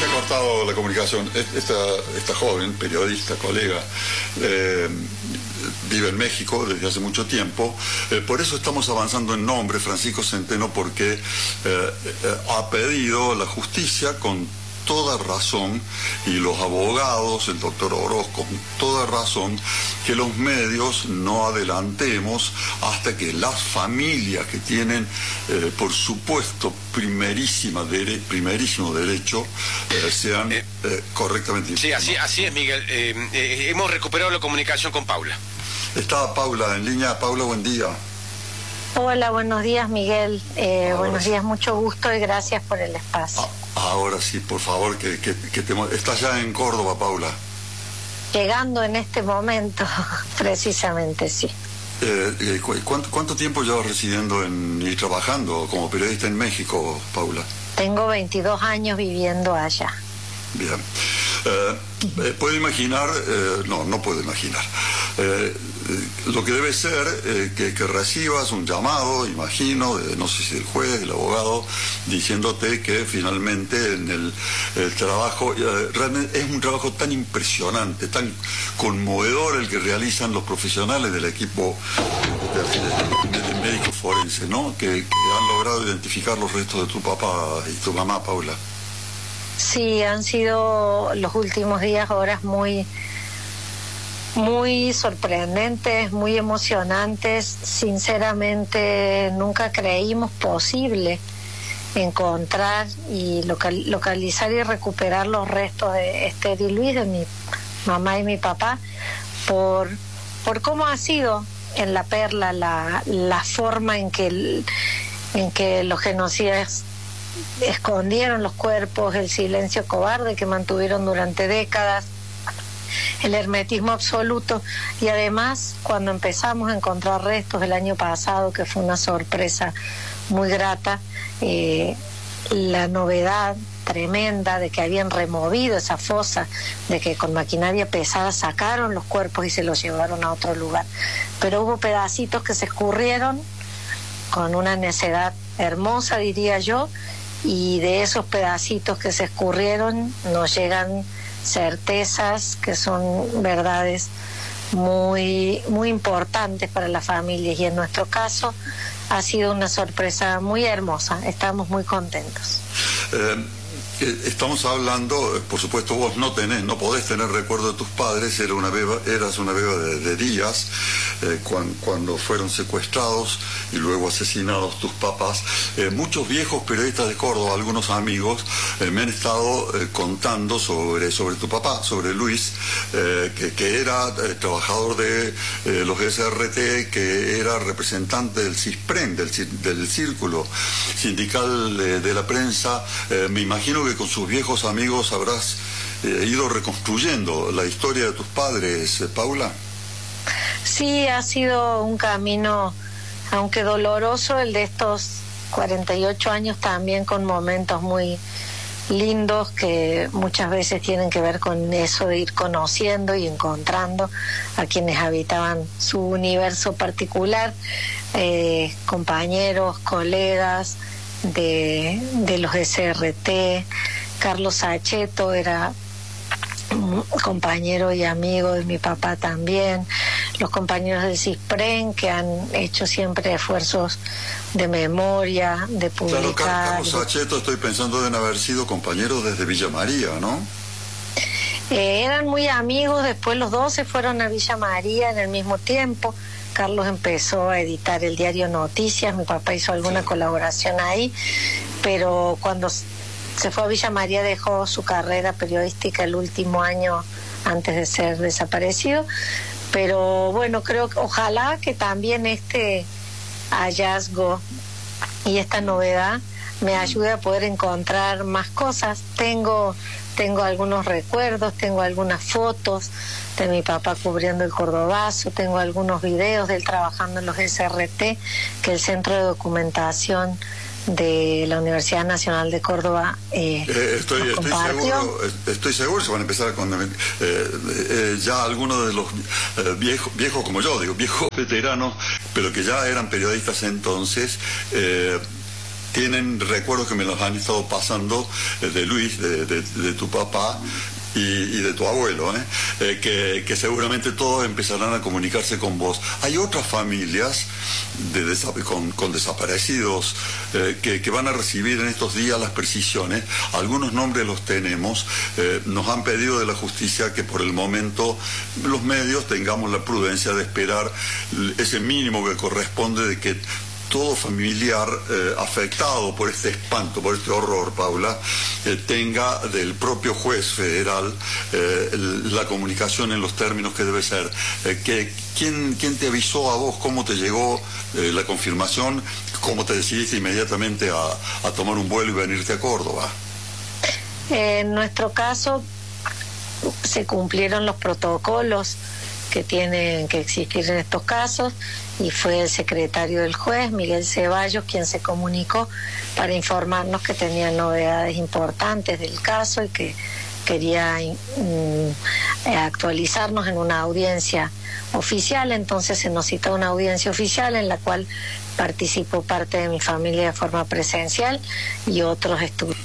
ha cortado la comunicación. Esta joven, periodista, colega, vive en México desde hace mucho tiempo. Por eso estamos avanzando en nombre, Francisco Centeno, porque ha pedido la justicia con toda razón, y los abogados, el doctor Oroz, con toda razón, que los medios no adelantemos hasta que las familias que tienen, por supuesto, primerísimo derecho, sean correctamente informados. Sí, así es, Miguel. Hemos recuperado la comunicación con Paula. Está Paula en línea. Paula, buen día. Hola, buenos días, Miguel. Buenos días, mucho gusto y gracias por el espacio. Ahora sí, por favor, estás ya en Córdoba, Paula. Llegando en este momento, precisamente, sí. ¿Cuánto tiempo llevas residiendo y trabajando como periodista en México, Paula? Tengo 22 años viviendo allá. Bien. ¿Puedo imaginar? No puedo imaginar. Lo que debe ser que recibas un llamado, imagino, no sé si del juez, del abogado, diciéndote que finalmente en el trabajo, realmente es un trabajo tan impresionante, tan conmovedor el que realizan los profesionales del equipo de médico forense, ¿no? Que han logrado identificar los restos de tu papá y tu mamá, Paula. Sí, han sido los últimos días, horas muy sorprendentes, muy emocionantes. Sinceramente, nunca creímos posible encontrar y localizar y recuperar los restos de Esther y Luis, de mi mamá y mi papá, por cómo ha sido en La Perla la forma en que los genocidas escondieron los cuerpos, el silencio cobarde que mantuvieron durante décadas, el hermetismo absoluto, y además cuando empezamos a encontrar restos el año pasado, que fue una sorpresa muy grata, la novedad tremenda de que habían removido esa fosa, de que con maquinaria pesada sacaron los cuerpos y se los llevaron a otro lugar, pero hubo pedacitos que se escurrieron con una necedad hermosa, diría yo, y de esos pedacitos que se escurrieron nos llegan certezas que son verdades muy importantes para las familias, y en nuestro caso ha sido una sorpresa muy hermosa. Estamos muy contentos. Estamos hablando, por supuesto, vos no podés tener recuerdo de tus padres. Eras una beba de días cuando fueron secuestrados y luego asesinados tus papás. Muchos viejos periodistas de Córdoba, algunos amigos, me han estado contando sobre tu papá, sobre Luis, que era trabajador de los SRT, que era representante del CISPREN, del Círculo Sindical de la Prensa. Me imagino que con sus viejos amigos habrás ido reconstruyendo la historia de tus padres, Paula. Sí, ha sido un camino, aunque doloroso, el de estos 48 años, también con momentos muy lindos que muchas veces tienen que ver con eso de ir conociendo y encontrando a quienes habitaban su universo particular, compañeros, colegas de los SRT. Carlos Sachetto era compañero y amigo de mi papá también, los compañeros del CISPREN, que han hecho siempre esfuerzos de memoria, de publicar. Claro, Carlos Sachetto, estoy pensando, deben haber sido compañeros desde Villa María, ¿no? Eran muy amigos, después los dos se fueron a Villa María en el mismo tiempo. Carlos empezó a editar el diario Noticias, mi papá hizo alguna colaboración ahí, pero cuando se fue a Villa María dejó su carrera periodística el último año antes de ser desaparecido. Pero bueno, creo que ojalá que también este hallazgo y esta novedad me ayude a poder encontrar más cosas. Tengo algunos recuerdos, tengo algunas fotos de mi papá cubriendo el Cordobazo, tengo algunos videos de él trabajando en los SRT, que el Centro de Documentación de la Universidad Nacional de Córdoba estoy seguro se van a empezar con ya algunos de los viejos como yo, digo, viejos veteranos, pero que ya eran periodistas entonces, tienen recuerdos que me los han estado pasando de Luis, de tu papá y de tu abuelo, que seguramente todos empezarán a comunicarse con vos. Hay otras familias con desaparecidos que van a recibir en estos días las precisiones. Algunos nombres los tenemos. Nos han pedido de la justicia que por el momento los medios tengamos la prudencia de esperar ese mínimo que corresponde de que todo familiar afectado por este espanto, por este horror, Paula, tenga del propio juez federal la comunicación en los términos que debe ser. ¿Quién te avisó a vos? ¿Cómo te llegó la confirmación? ¿Cómo te decidiste inmediatamente a tomar un vuelo y venirte a Córdoba? En nuestro caso se cumplieron los protocolos que tienen que existir en estos casos, y fue el secretario del juez, Miguel Ceballos, quien se comunicó para informarnos que tenía novedades importantes del caso y que quería actualizarnos en una audiencia oficial. Entonces se nos citó una audiencia oficial en la cual participó parte de mi familia de forma presencial y otros estudiantes.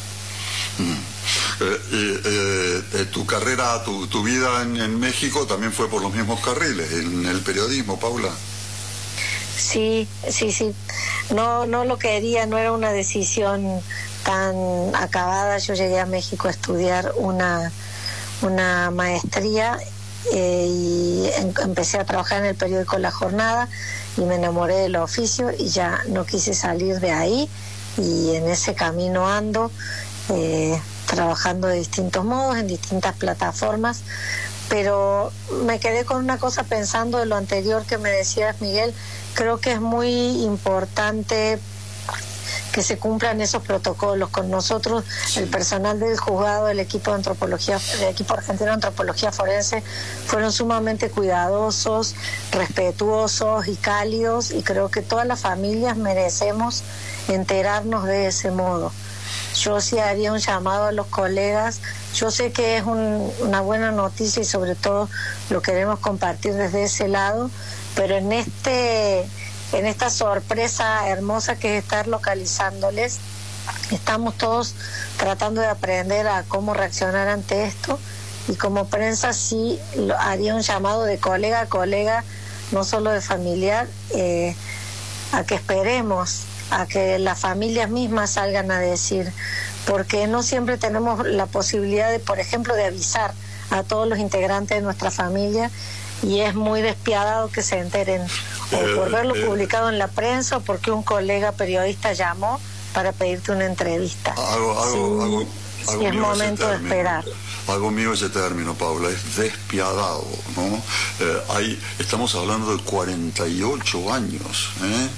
Tu carrera, tu vida en México también fue por los mismos carriles, en el periodismo, Paula. Sí. No lo quería, no era una decisión tan acabada. Yo llegué a México a estudiar una maestría y empecé a trabajar en el periódico La Jornada y me enamoré del oficio y ya no quise salir de ahí, y en ese camino ando, trabajando de distintos modos, en distintas plataformas, pero me quedé con una cosa pensando de lo anterior que me decías, Miguel. Creo que es muy importante que se cumplan esos protocolos. Con nosotros, el personal del juzgado, el equipo argentino de antropología forense, fueron sumamente cuidadosos, respetuosos y cálidos, y creo que todas las familias merecemos enterarnos de ese modo. Yo sí haría un llamado a los colegas. Yo sé que es una buena noticia y sobre todo lo queremos compartir desde ese lado, pero en esta sorpresa hermosa que es estar localizándoles, estamos todos tratando de aprender a cómo reaccionar ante esto, y como prensa sí haría un llamado de colega a colega, no solo de familiar, a que esperemos a que las familias mismas salgan a decir, porque no siempre tenemos la posibilidad de, por ejemplo, de avisar a todos los integrantes de nuestra familia, y es muy despiadado que se enteren o por verlo publicado en la prensa o porque un colega periodista llamó para pedirte una entrevista. Sí, es momento de esperar. Hago mío ese término, Paula, es despiadado, ¿no? Estamos hablando de 48 años,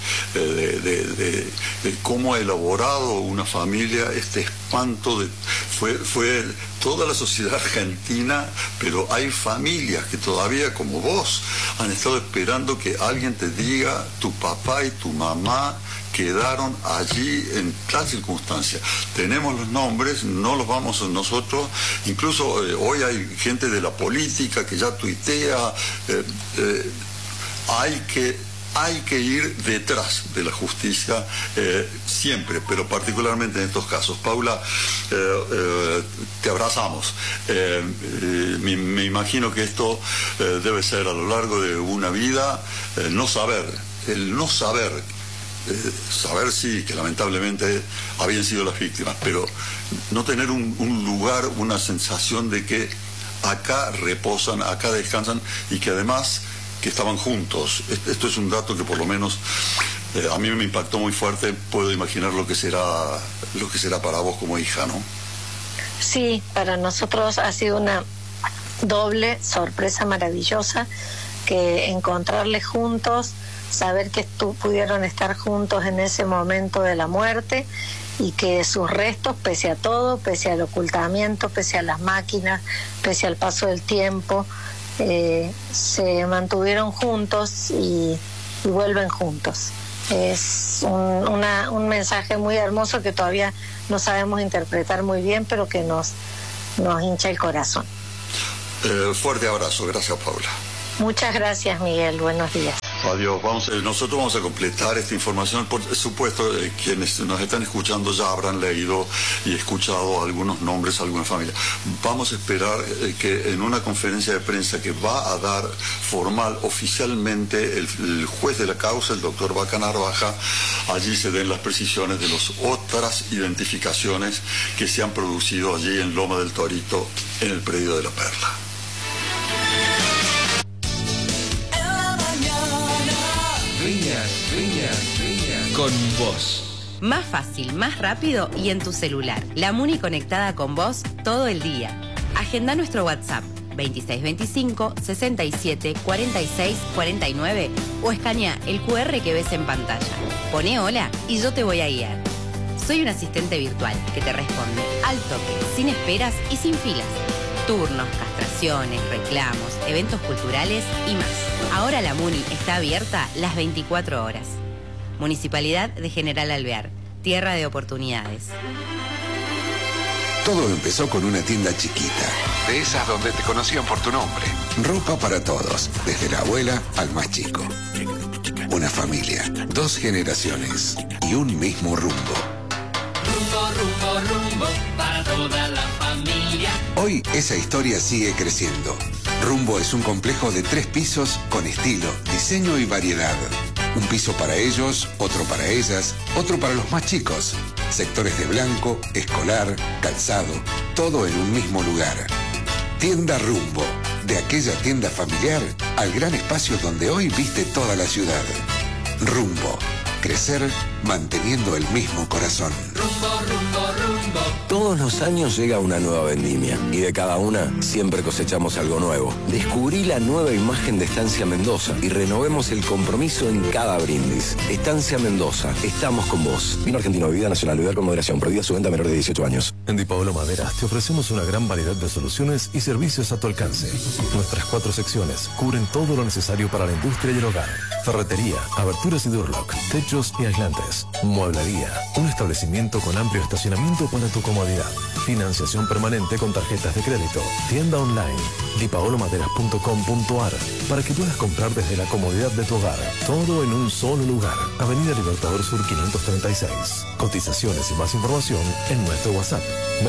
de cómo ha elaborado una familia este espanto. Fue toda la sociedad argentina, pero hay familias que todavía, como vos, han estado esperando que alguien te diga: tu papá y tu mamá quedaron allí en tal circunstancia. Tenemos los nombres, no los vamos nosotros. Incluso hoy hay gente de la política que ya tuitea. Hay que ir detrás de la justicia siempre, pero particularmente en estos casos. Paula, te abrazamos. Me imagino que esto debe ser a lo largo de una vida, el no saber, saber sí que lamentablemente habían sido las víctimas, pero no tener un lugar, una sensación de que acá reposan, acá descansan, y que además que estaban juntos. Esto es un dato que por lo menos a mí me impactó muy fuerte. Puedo imaginar lo que será para vos como hija, ¿no? Sí, para nosotros ha sido una doble sorpresa maravillosa, que encontrarles juntos, saber que pudieron estar juntos en ese momento de la muerte, y que sus restos, pese a todo, pese al ocultamiento, pese a las máquinas, pese al paso del tiempo, se mantuvieron juntos y vuelven juntos. Es un mensaje muy hermoso que todavía no sabemos interpretar muy bien, pero que nos hincha el corazón. Fuerte abrazo. Gracias, Paula. Muchas gracias, Miguel. Buenos días. Adiós. Nosotros vamos a completar esta información. Por supuesto, quienes nos están escuchando ya habrán leído y escuchado algunos nombres, algunas familias. Vamos a esperar que en una conferencia de prensa que va a dar formal, oficialmente, el juez de la causa, el doctor Vaca Narvaja, allí se den las precisiones de las otras identificaciones que se han producido allí en Loma del Torito, en el predio de La Perla. Riña con vos. Más fácil, más rápido y en tu celular. La Muni conectada con vos todo el día. Agenda nuestro WhatsApp 2625 67 46 49 o escanea el QR que ves en pantalla. Poné hola y yo te voy a guiar. Soy un asistente virtual que te responde al toque, sin esperas y sin filas. Turnos, castraciones, reclamos, eventos culturales y más. Ahora la Muni está abierta las 24 horas. Municipalidad de General Alvear, tierra de oportunidades. Todo empezó con una tienda chiquita. De esas donde te conocían por tu nombre. Ropa para todos, desde la abuela al más chico. Una familia, 2 generaciones y un mismo rumbo. Rumbo, para toda la familia. Hoy esa historia sigue creciendo. Rumbo es un complejo de 3 pisos con estilo, diseño y variedad. Un piso para ellos, otro para ellas, otro para los más chicos. Sectores de blanco, escolar, calzado, todo en un mismo lugar. Tienda Rumbo, de aquella tienda familiar al gran espacio donde hoy viste toda la ciudad. Rumbo, crecer manteniendo el mismo corazón. Rumbo. Todos los años llega una nueva vendimia y de cada una siempre cosechamos algo nuevo. Descubrí la nueva imagen de Estancia Mendoza y renovemos el compromiso en cada brindis. Estancia Mendoza, estamos con vos. Vino argentino, bebida nacional, beber con moderación, prohibida su venta a menor de 18 años. En Di Paolo Maderas te ofrecemos una gran variedad de soluciones y servicios a tu alcance. Nuestras 4 secciones cubren todo lo necesario para la industria y el hogar. Ferretería, aberturas y Durlock, techos y aislantes. Mueblería, un establecimiento con amplio estacionamiento para tu comodidad. Financiación permanente con tarjetas de crédito. Tienda online, dipaolomaderas.com.ar, para que puedas comprar desde la comodidad de tu hogar. Todo en un solo lugar. Avenida Libertador Sur 536. Cotizaciones y más información en nuestro WhatsApp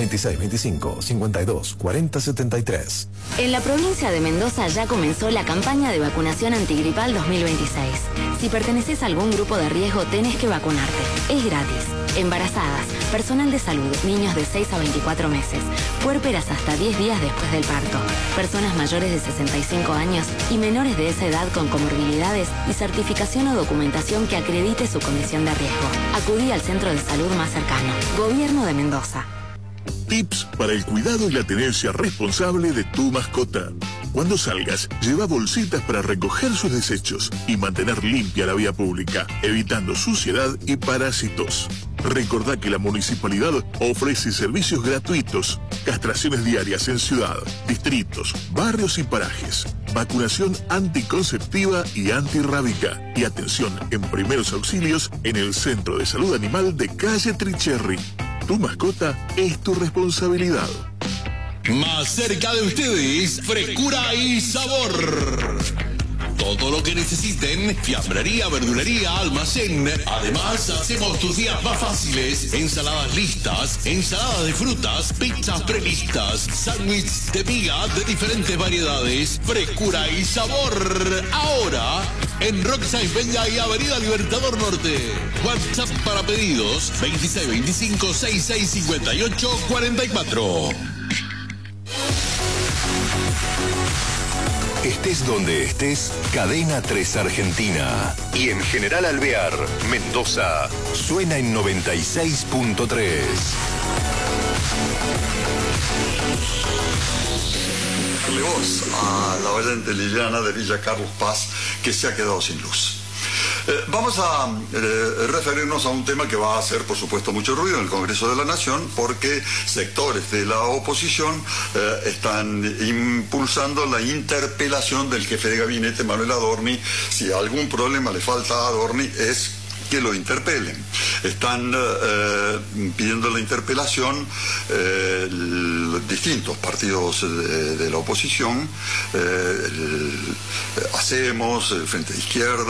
2625 52 40 73. En la provincia de Mendoza ya comenzó la campaña de vacunación antigripal 2026. Si perteneces a algún grupo de riesgo, tenés que vacunarte. Es gratis. Embarazadas, personal de salud, niños de 6 a 24 meses, puérperas hasta 10 días después del parto, personas mayores de 65 años y menores de esa edad con comorbilidades y certificación o documentación que acredite su condición de riesgo. Acudí al centro de salud más cercano. Gobierno de Mendoza. Tips para el cuidado y la tenencia responsable de tu mascota. Cuando salgas, lleva bolsitas para recoger sus desechos y mantener limpia la vía pública, evitando suciedad y parásitos. Recordá que la municipalidad ofrece servicios gratuitos, castraciones diarias en ciudad, distritos, barrios y parajes, vacunación anticonceptiva y antirrábica y atención en primeros auxilios en el Centro de Salud Animal de Calle Tricherry. Tu mascota es tu responsabilidad. Más cerca de ustedes, frescura y sabor. Todo lo que necesiten, fiambrería, verdulería, almacén. Además, hacemos tus días más fáciles. Ensaladas listas, ensaladas de frutas, pizzas prelistas, sándwiches de miga de diferentes variedades. Frescura y sabor. Ahora, en Rockside Peña y Avenida Libertador Norte. WhatsApp para pedidos, 2625 6658 44. Estés donde estés, Cadena 3 Argentina. Y en General Alvear, Mendoza, suena en 96.3. Voz a la oyente Liliana de Villa Carlos Paz, que se ha quedado sin luz. Vamos a referirnos a un tema que va a hacer, por supuesto, mucho ruido en el Congreso de la Nación, porque sectores de la oposición están impulsando la interpelación del jefe de gabinete, Manuel Adorni. Si algún problema le falta a Adorni es que lo interpelen. Están pidiendo la interpelación distintos partidos de la oposición, Hacemos, el Frente de Izquierda,